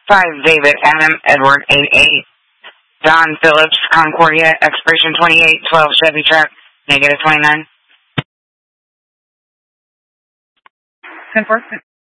5 David Adam Edward 88 Don Phillips Concordia expiration 2812 Chevy truck negative 29. 10-4.